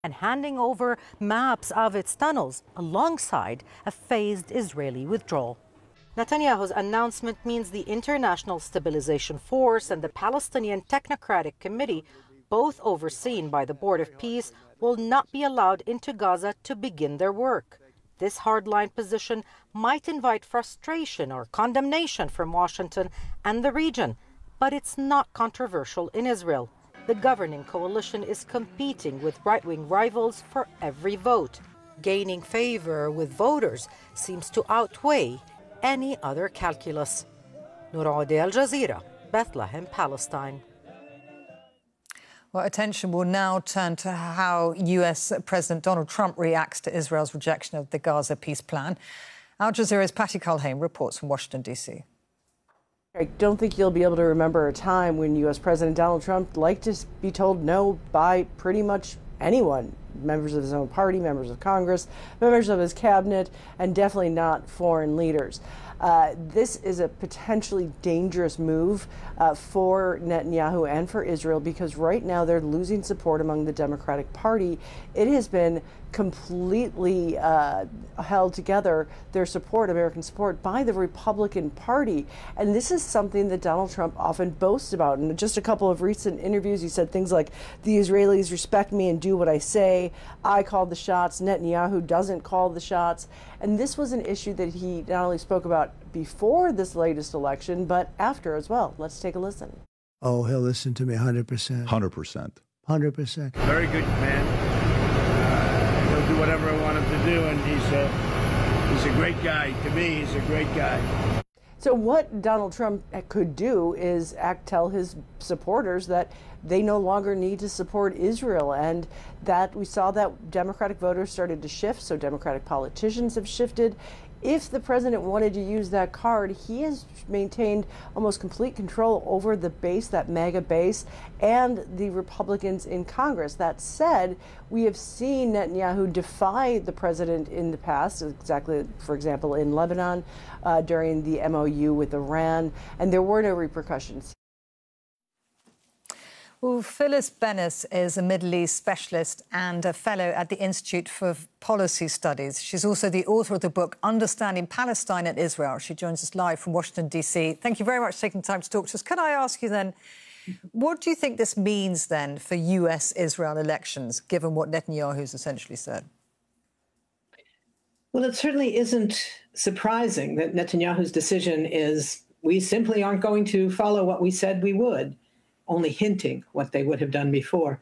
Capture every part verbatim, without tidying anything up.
and handing over maps of its tunnels alongside a phased Israeli withdrawal. Netanyahu's announcement means the International Stabilization Force and the Palestinian Technocratic Committee, both overseen by the Board of Peace, will not be allowed into Gaza to begin their work. This hardline position might invite frustration or condemnation from Washington and the region, but it's not controversial in Israel. The governing coalition is competing with right-wing rivals for every vote. Gaining favor with voters seems to outweigh any other calculus. Noor Audi, Al Jazeera, Bethlehem, Palestine. Well, attention will now turn to how U S President Donald Trump reacts to Israel's rejection of the Gaza peace plan. Al Jazeera's Patty Culhane reports from Washington, D C. I don't think you'll be able to remember a time when U S President Donald Trump liked to be told no by pretty much anyone. Members of his own party, members of Congress, members of his cabinet, and definitely not foreign leaders. Uh, this is a potentially dangerous move uh, for Netanyahu and for Israel because right now they're losing support among the Democratic Party. It has been completely uh, held together, their support, American support, by the Republican Party. And this is something that Donald Trump often boasts about. In just a couple of recent interviews, he said things like, the Israelis respect me and do what I say. I called the shots. Netanyahu doesn't call the shots. And this was an issue that he not only spoke about before this latest election, but after as well. Let's take a listen. Oh, he'll listen to me one hundred percent. one hundred percent. one hundred percent. Very good man. Uh, he'll do whatever I want him to do, and he's a, he's a great guy. To me, he's a great guy. So what Donald Trump could do is act, tell his supporters that they no longer need to support Israel, and that we saw that Democratic voters started to shift, so Democratic politicians have shifted. If the president wanted to use that card, he has maintained almost complete control over the base, that MAGA base, and the Republicans in Congress. That said, we have seen Netanyahu defy the president in the past, exactly, for example, in Lebanon uh, during the M O U with Iran, and there were no repercussions. Well, Phyllis Bennis is a Middle East specialist and a fellow at the Institute for Policy Studies. She's also the author of the book Understanding Palestine and Israel. She joins us live from Washington, D C. Thank you very much for taking time to talk to us. Can I ask you then, what do you think this means then for U S Israel elections, given what Netanyahu's essentially said? Well, it certainly isn't surprising that Netanyahu's decision is we simply aren't going to follow what we said we would, only hinting what they would have done before.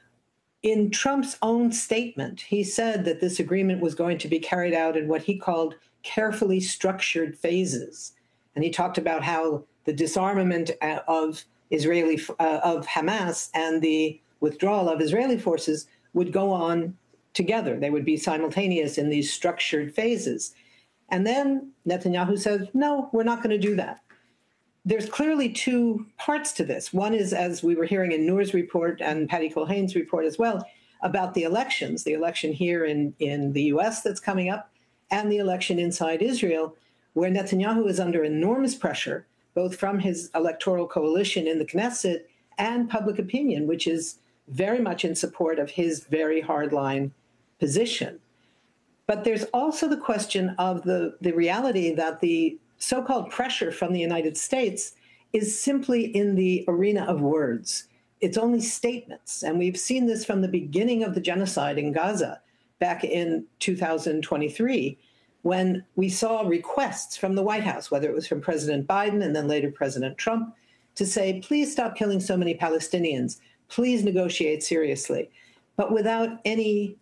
In Trump's own statement, he said that this agreement was going to be carried out in what he called carefully structured phases. And he talked about how the disarmament of Israeli uh, of Hamas and the withdrawal of Israeli forces would go on together. They would be simultaneous in these structured phases. And then Netanyahu said, no, we're not going to do that. There's clearly two parts to this. One is, as we were hearing in Noor's report and Patty Culhane's report as well, about the elections, the election here in, in the U S that's coming up, and the election inside Israel, where Netanyahu is under enormous pressure, both from his electoral coalition in the Knesset and public opinion, which is very much in support of his very hardline position. But there's also the question of the, the reality that the so-called pressure from the United States is simply in the arena of words. It's only statements. And we've seen this from the beginning of the genocide in Gaza back in two thousand twenty-three, when we saw requests from the White House, whether it was from President Biden and then later President Trump, to say, please stop killing so many Palestinians. Please negotiate seriously. But without any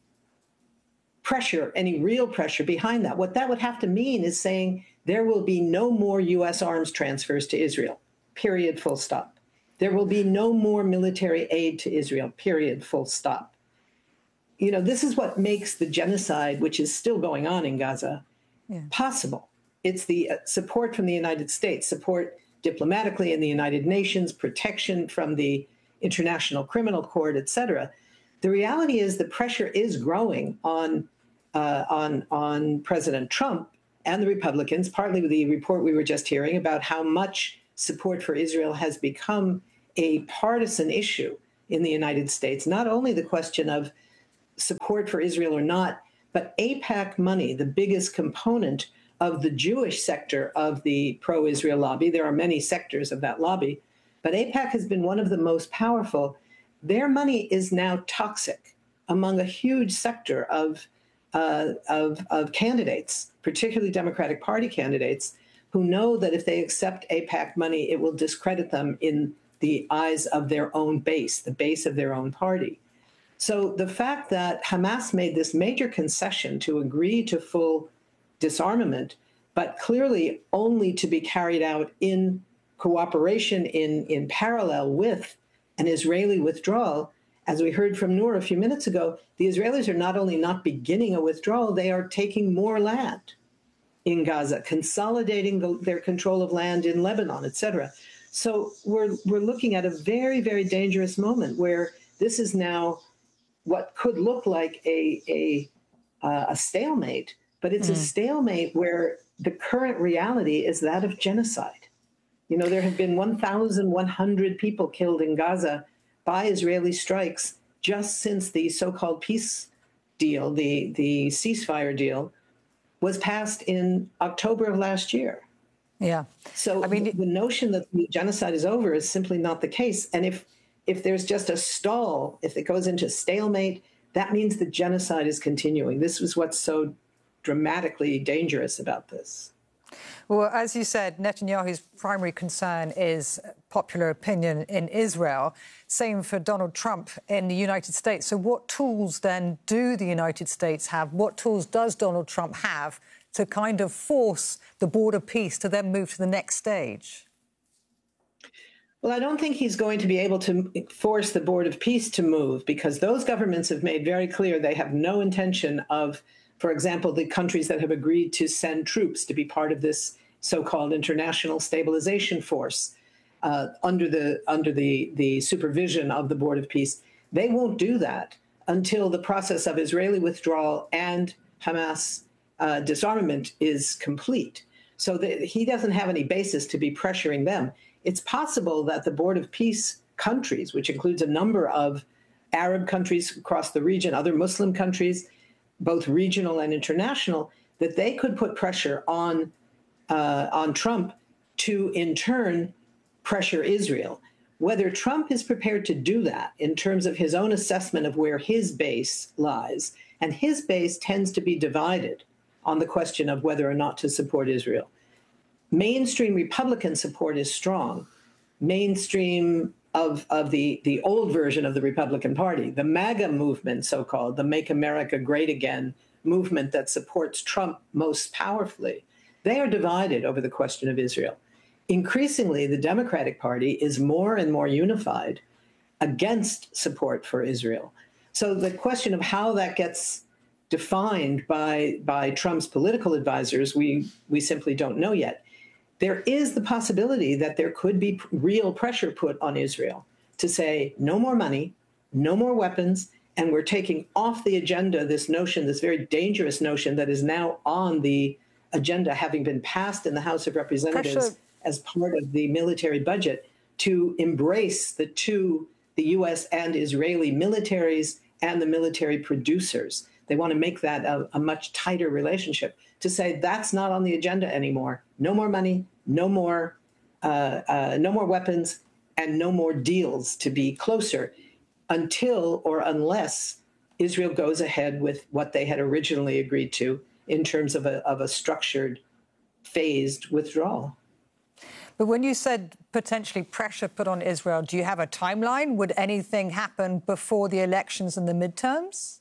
pressure, any real pressure behind that. What that would have to mean is saying, there will be no more U S arms transfers to Israel, period, full stop. There will be no more military aid to Israel, period, full stop. You know, this is what makes the genocide, which is still going on in Gaza, yeah. possible. It's the support from the United States, support diplomatically in the United Nations, protection from the International Criminal Court, et cetera. The reality is the pressure is growing on, uh, on, on President Trump and the Republicans, partly with the report we were just hearing about how much support for Israel has become a partisan issue in the United States, not only the question of support for Israel or not, but AIPAC money, the biggest component of the Jewish sector of the pro-Israel lobby, there are many sectors of that lobby, but AIPAC has been one of the most powerful. Their money is now toxic among a huge sector of, uh, of, of candidates, particularly Democratic Party candidates, who know that if they accept AIPAC money, it will discredit them in the eyes of their own base, the base of their own party. So the fact that Hamas made this major concession to agree to full disarmament, but clearly only to be carried out in cooperation, in, in parallel with an Israeli withdrawal, as we heard from Noor a few minutes ago, the Israelis are not only not beginning a withdrawal, they are taking more land in Gaza, consolidating the, their control of land in Lebanon, et cetera. So we're, we're looking at a very, very dangerous moment where this is now what could look like a, a, uh, a stalemate, but it's mm. a stalemate where the current reality is that of genocide. You know, there have been one thousand one hundred people killed in Gaza by Israeli strikes just since the so-called peace deal, the, the ceasefire deal, was passed in October of last year. Yeah. So I mean, the, the notion that the genocide is over is simply not the case. And if if there's just a stall, if it goes into stalemate, that means the genocide is continuing. This is what's so dramatically dangerous about this. Well, as you said, Netanyahu's primary concern is popular opinion in Israel. Same for Donald Trump in the United States. So what tools then do the United States have? What tools does Donald Trump have to kind of force the border peace to then move to the next stage? Well, I don't think he's going to be able to force the Board of Peace to move, because those governments have made very clear they have no intention of, for example, the countries that have agreed to send troops to be part of this so-called international stabilization force uh, under the under the, the supervision of the Board of Peace. They won't do that until the process of Israeli withdrawal and Hamas uh, disarmament is complete. So that he doesn't have any basis to be pressuring them. It's possible that the Board of Peace countries, which includes a number of Arab countries across the region, other Muslim countries, both regional and international, that they could put pressure on uh, on Trump to, in turn, pressure Israel. Whether Trump is prepared to do that in terms of his own assessment of where his base lies, and his base tends to be divided on the question of whether or not to support Israel. Mainstream Republican support is strong. Mainstream of, of the, the old version of the Republican Party, the MAGA movement, so-called, the Make America Great Again movement that supports Trump most powerfully, they are divided over the question of Israel. Increasingly, the Democratic Party is more and more unified against support for Israel. So the question of how that gets defined by, by Trump's political advisors, we, we simply don't know yet. There is the possibility that there could be real pressure put on Israel to say, no more money, no more weapons, and we're taking off the agenda this notion, this very dangerous notion that is now on the agenda, having been passed in the House of Representatives pressure. as part of the military budget, to embrace the two, the U S and Israeli militaries and the military producers. They want to make that a, a much tighter relationship, to say that's not on the agenda anymore. No more money, no more, uh, uh, no more weapons, and no more deals to be closer until or unless Israel goes ahead with what they had originally agreed to in terms of a, of a structured, phased withdrawal. But when you said potentially pressure put on Israel, do you have a timeline? Would anything happen before the elections and the midterms?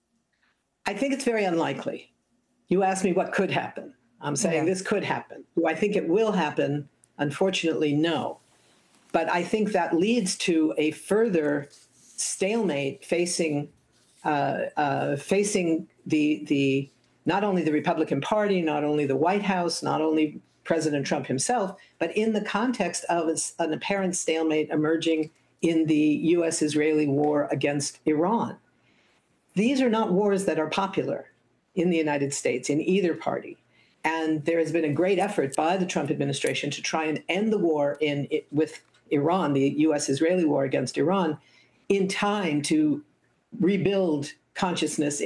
I think it's very unlikely. You asked me what could happen. I'm saying yeah. this could happen. Do I think it will happen? Unfortunately, no. But I think that leads to a further stalemate facing uh, uh, facing the the not only the Republican Party, not only the White House, not only President Trump himself, but in the context of an apparent stalemate emerging in the U S-Israeli war against Iran. These are not wars that are popular in the United States, in either party. And there has been a great effort by the Trump administration to try and end the war in it, with Iran, the U S-Israeli war against Iran, in time to rebuild consciousness